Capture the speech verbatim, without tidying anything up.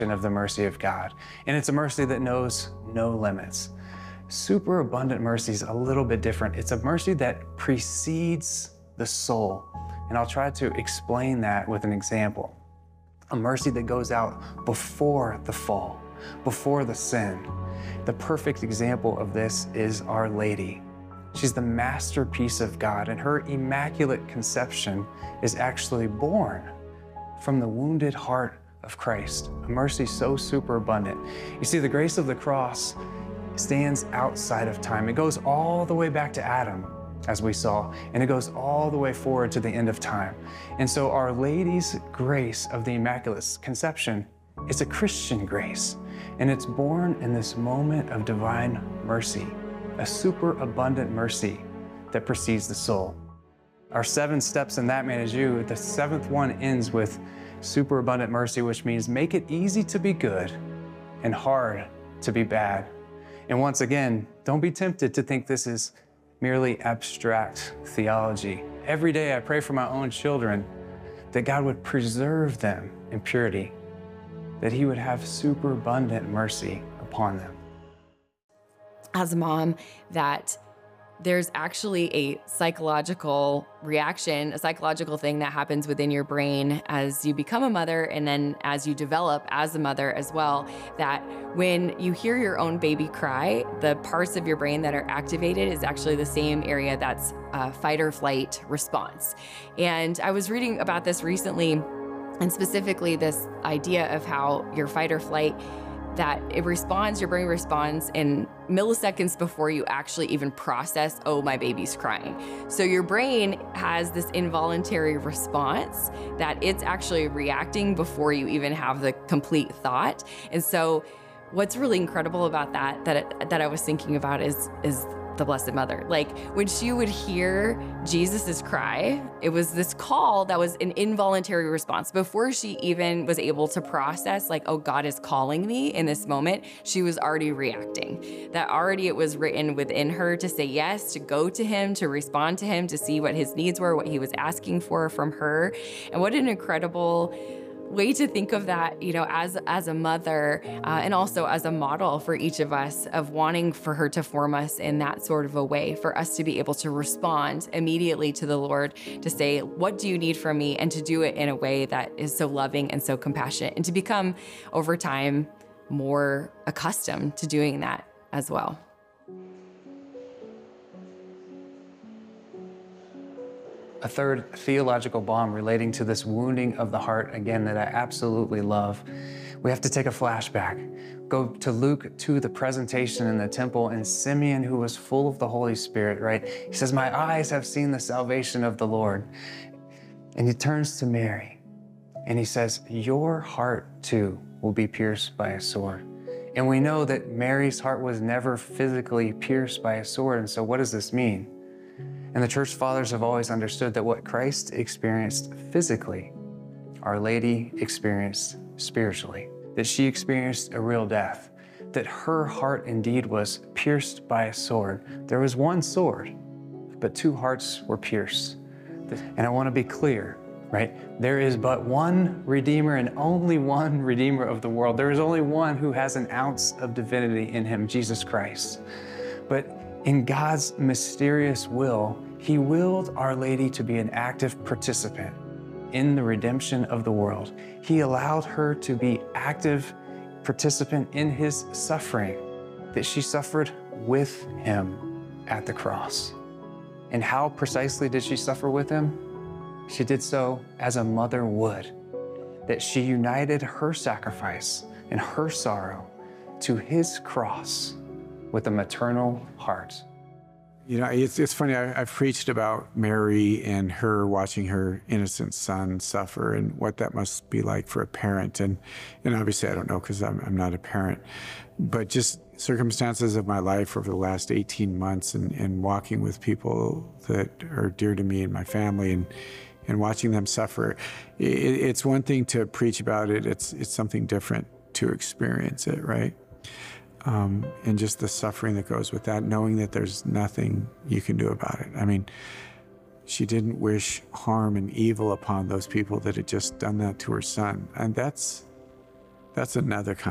of the mercy of God. And it's a mercy that knows no limits. Superabundant mercy is a little bit different. It's a mercy that precedes the soul. And I'll try to explain that with an example. A mercy that goes out before the fall, before the sin. The perfect example of this is Our Lady. She's the masterpiece of God, and her immaculate conception is actually born from the wounded heart of Christ, a mercy so superabundant. You see, the grace of the cross stands outside of time. It goes all the way back to Adam, as we saw, and it goes all the way forward to the end of time. And so Our Lady's grace of the Immaculate Conception is a Christian grace, and it's born in this moment of divine mercy, a superabundant mercy that precedes the soul. Our seven steps in That Man Is You, the seventh one ends with superabundant mercy, which means make it easy to be good and hard to be bad. And once again, don't be tempted to think this is merely abstract theology. Every day I pray for my own children that God would preserve them in purity, that He would have superabundant mercy upon them. As a mom, that there's actually a psychological reaction, a psychological thing that happens within your brain as you become a mother, and then as you develop as a mother as well, that when you hear your own baby cry, the parts of your brain that are activated is actually the same area that's a fight or flight response. And I was reading about this recently, and specifically this idea of how your fight or flight, that it responds, your brain responds in milliseconds before you actually even process, oh, my baby's crying. So your brain has this involuntary response that it's actually reacting before you even have the complete thought. And so what's really incredible about that, that, it, that I was thinking about is, is the Blessed Mother. Like when she would hear Jesus's cry, it was this call that was an involuntary response. Before she even was able to process like, oh, God is calling me in this moment, she was already reacting. That already it was written within her to say yes, to go to Him, to respond to Him, to see what His needs were, what He was asking for from her. And what an incredible way to think of that, you know, as, as a mother, uh, and also as a model for each of us of wanting for her to form us in that sort of a way, for us to be able to respond immediately to the Lord, to say, what do you need from me? And to do it in a way that is so loving and so compassionate, and to become over time more accustomed to doing that as well. A third theological bomb relating to this wounding of the heart, again, that I absolutely love. We have to take a flashback. Go to Luke two, the presentation in the temple, and Simeon, who was full of the Holy Spirit, right? He says, my eyes have seen the salvation of the Lord. And he turns to Mary and he says, your heart too will be pierced by a sword. And we know that Mary's heart was never physically pierced by a sword. And so what does this mean? And the church fathers have always understood that what Christ experienced physically, Our Lady experienced spiritually, that she experienced a real death, that her heart indeed was pierced by a sword. There was one sword, but two hearts were pierced. And I want to be clear, right? There is but one Redeemer and only one Redeemer of the world. There is only one who has an ounce of divinity in Him, Jesus Christ. But in God's mysterious will, He willed Our Lady to be an active participant in the redemption of the world. He allowed her to be active participant in His suffering, that she suffered with Him at the cross. And how precisely did she suffer with Him? She did so as a mother would, that she united her sacrifice and her sorrow to His cross with a maternal heart. You know, it's, it's funny, I, I've preached about Mary and her watching her innocent son suffer and what that must be like for a parent. And, and obviously I don't know because I'm, I'm not a parent, but just circumstances of my life over the last eighteen months and, and walking with people that are dear to me and my family and, and watching them suffer. It, it's one thing to preach about it, it's, it's something different to experience it, right? Um, and just the suffering that goes with that, knowing that there's nothing you can do about it. I mean, she didn't wish harm and evil upon those people that had just done that to her son. And that's, That's another